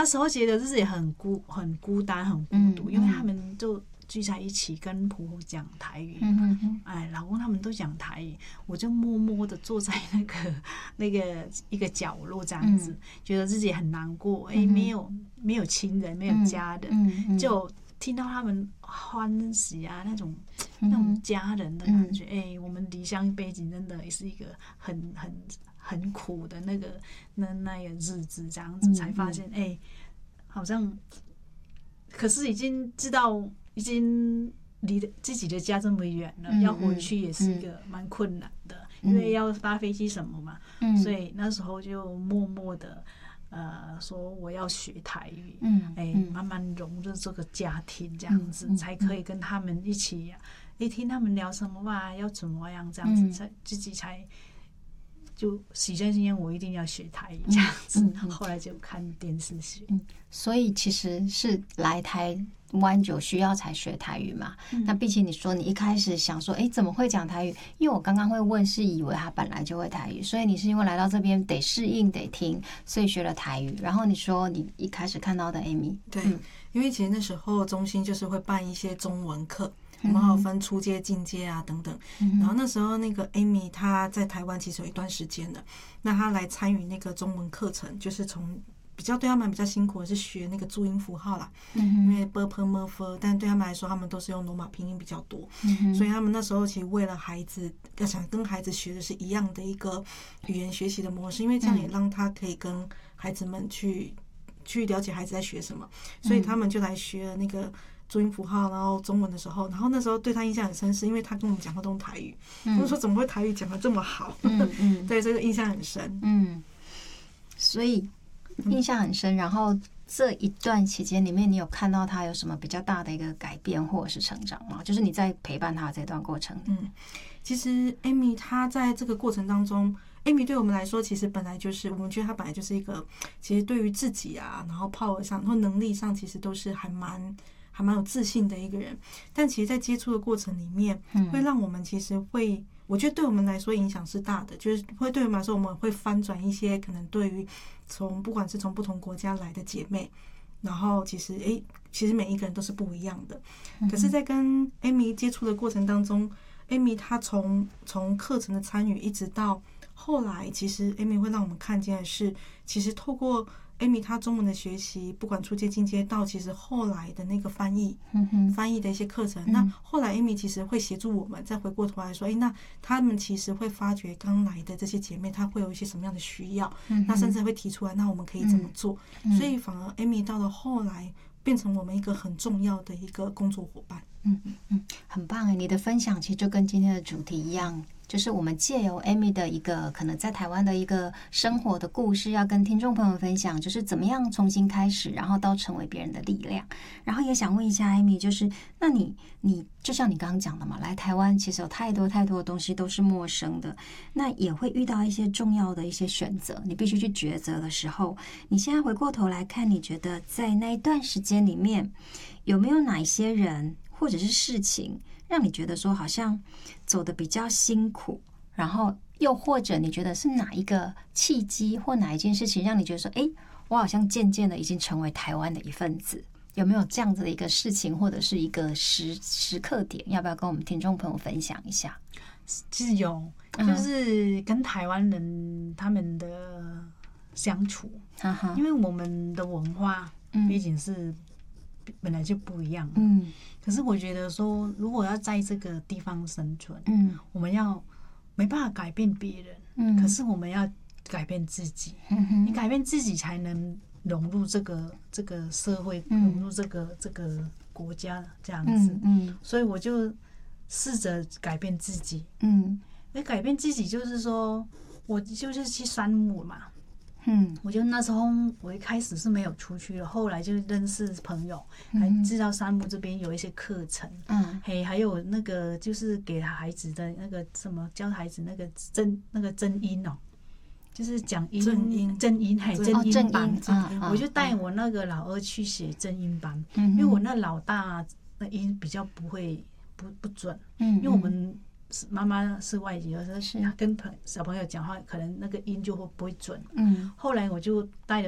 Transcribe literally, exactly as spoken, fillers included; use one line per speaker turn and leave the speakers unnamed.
那时候觉得自己很孤很孤单很孤独，嗯、因为他们就聚在一起跟婆婆讲台语，嗯嗯哎，老公他们都讲台语，我就默默的坐在那个那个一个角落这样子，嗯、觉得自己很难过，哎、欸，没有没有亲人，没有家人，嗯嗯、就听到他们欢喜啊，那种那种家人的感觉，哎、嗯欸，我们离乡背景真的也是一个很很很苦的那个那那个日子，这样子才发现，哎、欸，好像，可是已经知道。已经离自己的家这么远了，嗯、要回去也是一个蛮困难的，嗯、因为要搭飞机什么嘛，嗯、所以那时候就默默的呃说我要学台语，嗯，哎、欸，慢慢融入这个家庭，这样子、嗯、才可以跟他们一起，哎、欸，听他们聊什么吧，要怎么样这样子，才自己才。就喜在今天我一定要学台语这样子，嗯嗯、后来就看电视学、
嗯。所以其实是来台湾有需要才学台语嘛。嗯、那毕竟你说你一开始想说，哎，怎么会讲台语？因为我刚刚会问，是以为他本来就会台语，所以你是因为来到这边得适应得听，所以学了台语。然后你说你一开始看到的 Amy，
对，嗯、因为其实那时候中心就是会办一些中文课。我们还有分初阶、进阶啊等等，嗯、然后那时候那个 Amy 她在台湾其实有一段时间了，那她来参与那个中文课程，就是从比较对他们比较辛苦的是学那个注音符号啦，嗯、因为 b p m f， 但对他们来说他们都是用罗马拼音比较多，嗯、所以他们那时候其实为了孩子要想跟孩子学的是一样的一个语言学习的模式，因为这样也让他可以跟孩子们去去了解孩子在学什么，所以他们就来学那个。注音符号，然后中文的时候，然后那时候对他印象很深，是因为他跟我们讲话都用台语，嗯、我说怎么会台语讲得这么好？嗯嗯、对，这个印象很深。
嗯，所以印象很深。然后这一段期间里面，你有看到他有什么比较大的一个改变或者是成长吗？就是你在陪伴他这段过程。
嗯，其实 Amy 她在这个过程当中。Amy 对我们来说，其实本来就是，我们觉得她本来就是一个，其实对于自己啊，然后 power 上，然后能力上，其实都是还蛮。还蛮有自信的一个人，但其实在接触的过程里面，会让我们其实会，我觉得对我们来说影响是大的，就是会对我们来说，我们会翻转一些可能对于从不管是从不同国家来的姐妹，然后其实诶，其实每一个人都是不一样的。可是，在跟 Amy 接触的过程当中 ，Amy 她从从课程的参与一直到后来，其实 Amy 会让我们看见的是，其实透过Amy 她中文的学习，不管初阶、进阶到其实后来的那个翻译，嗯哼，翻译的一些课程，嗯、那后来 Amy 其实会协助我们，再回过头来说，哎，那他们其实会发觉刚来的这些姐妹，她会有一些什么样的需要，嗯、那甚至会提出来，那我们可以怎么做？嗯、所以反而 Amy 到了后来变成我们一个很重要的一个工作伙伴。
嗯嗯嗯，很棒哎！你的分享其实就跟今天的主题一样。就是我们借由 Amy 的一个可能在台湾的一个生活的故事，要跟听众朋友分享，就是怎么样重新开始，然后到成为别人的力量。然后也想问一下 Amy， 就是那你你就像你刚刚讲的嘛，来台湾其实有太多太多的东西都是陌生的，那也会遇到一些重要的一些选择，你必须去抉择的时候，你现在回过头来看，你觉得在那一段时间里面，有没有哪一些人或者是事情？让你觉得说好像走得比较辛苦，然后又或者你觉得是哪一个契机或哪一件事情让你觉得说，哎，我好像渐渐的已经成为台湾的一份子？有没有这样子的一个事情或者是一个时时刻点？要不要跟我们听众朋友分享一下？
其实有，就是跟台湾人他们的相处，嗯、因为我们的文化毕竟是本来就不一样，嗯。可是我觉得说，如果要在这个地方生存，嗯，我们要没办法改变别人，嗯，可是我们要改变自己，嗯，你改变自己才能融入这个这个社会，嗯、融入这个这个国家这样子，嗯，嗯所以我就试着改变自己，嗯，那改变自己就是说，我就是去山姆嘛。嗯，我就那时候我一开始是没有出去的，后来就认识朋友，还知道山姆这边有一些课程，嗯，嘿，还有那个就是给孩子的那个什么教孩子那个真那个真音哦，就是讲音
真音
真音嘿真音班，
哦、
我就带我那个老二去学真音班，嗯、因为我那老大那音比较不会不不准，嗯，因为我们。妈妈是外籍，有时候跟朋小朋友讲话，可能那个音就会不会准。嗯，后来我就带了